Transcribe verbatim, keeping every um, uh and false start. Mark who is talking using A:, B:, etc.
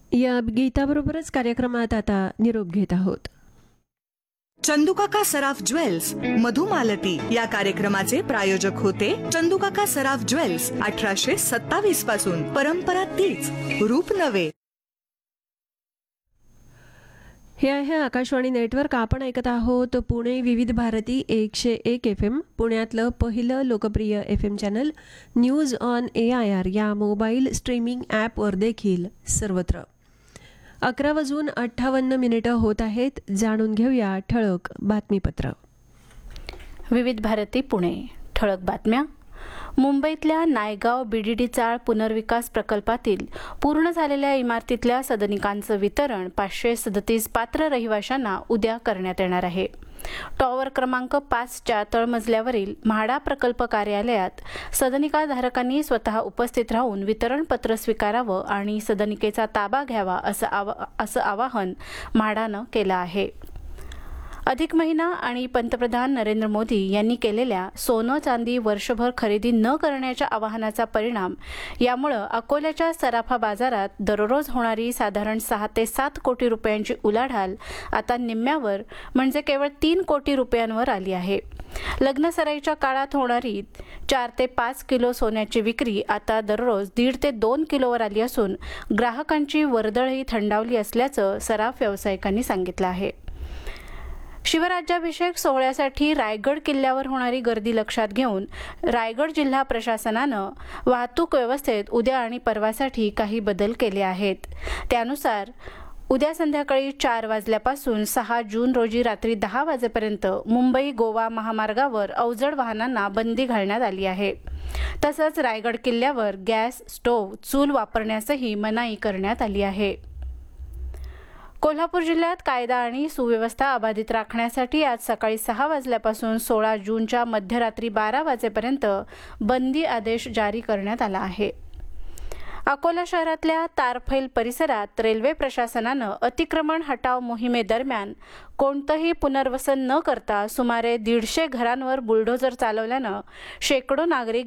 A: या गीताबरोबरच कार्यक्रमात आता निरोप घेत आहोत.
B: चंदूकाका सराफ ज्वेल्स मधुमालती या कार्यक्रमाचे प्रायोजक होते चंदूकाका सराफ ज्वेल्स. अठराशे सत्तावीस पासून परंपरा तीच, रूप नवे.
A: हे आहे आकाशवाणी नेटवर्क. आपण ऐकत आहोत पुणे विविध भारती एकशे एक एफ एम. पुण्यातलं पहिलं लोकप्रिय F M channel news on A I R या मोबाईल स्ट्रीमिंग ॲपवर देखील सर्वत्र. अकरा वाजून अठ्ठावन्न मिनिटं होत आहेत. जाणून घेऊया ठळक बातमीपत्र.
C: विविध भारती पुणे. ठळक बातम्या. मुंबईतल्या नायगाव बीडीडी चाळ पुनर्विकास प्रकल्पातील पूर्ण झालेल्या इमारतीतल्या सदनिकांचं वितरण पाचशे सदतीस पात्र रहिवाशांना उद्या करण्यात येणार आहे. टॉवर क्रमांक पाचच्या तळमजल्यावरील म्हाडा प्रकल्प कार्यालयात सदनिकाधारकांनी स्वतः उपस्थित राहून वितरणपत्र स्वीकारावं आणि सदनिकेचा ताबा घ्यावा असं आवा असं आवाहन म्हाडानं केलं आहे. अधिक महिना आणि पंतप्रधान नरेंद्र मोदी यांनी केलेल्या सोनं चांदी वर्षभर खरेदी न करण्याच्या आवाहनाचा परिणाम. यामुळं अकोल्याच्या सराफा बाजारात दररोज होणारी साधारण सहा ते सात कोटी रुपयांची उलाढाल आता निम्म्यावर म्हणजे केवळ तीन कोटी रुपयांवर आली आहे. लग्नसराईच्या काळात होणारी चार ते पाच किलो सोन्याची विक्री आता दररोज दीड ते दोन किलोवर आली असून ग्राहकांची वर्दळही थंडावली असल्याचं सराफ व्यावसायिकांनी सांगितलं आहे. शिवराज्याभिषेक सोहळ्यासाठी रायगड किल्ल्यावर होणारी गर्दी लक्षात घेऊन रायगड जिल्हा प्रशासनानं वाहतूक व्यवस्थेत उद्या आणि परवासाठी काही बदल केले आहेत. त्यानुसार उद्या संध्याकाळी चार वाजल्यापासून सहा जून रोजी रात्री दहा वाजेपर्यंत मुंबई गोवा महामार्गावर अवजड वाहनांना बंदी घालण्यात आली आहे. तसंच रायगड किल्ल्यावर गॅस, स्टोव्ह, चूल वापरण्यासही मनाई करण्यात आली आहे. कोल्हापूर जिल्ह्यात कायदा आणि सुव्यवस्था अबाधित राखण्यासाठी आज सकाळी सहा वाजल्यापासून सोळा जूनच्या मध्यरात्री बारा वाजेपर्यंत बंदी आदेश जारी करण्यात आला आहे. अकोला शहरातल्या तारफैल परिसरात रेल्वे प्रशासनानं अतिक्रमण हटाव मोहिमेदरम्यान कोणतंही पुनर्वसन न करता सुमारे दीडशे घरांवर बुलडोझर चालवल्यानं शेकडो नागरिक